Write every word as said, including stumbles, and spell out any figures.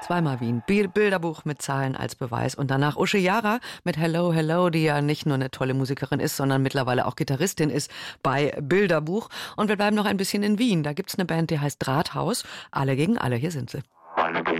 Zweimal Wien. Bilderbuch mit Zahlen als Beweis. Und danach Uschi Jara mit Hello, Hello, die ja nicht nur eine tolle Musikerin ist, sondern mittlerweile auch Gitarristin ist bei Bilderbuch. Und wir bleiben noch ein bisschen in Wien. Da gibt's eine Band, die heißt Drahthaus. Alle gegen alle. Hier sind sie.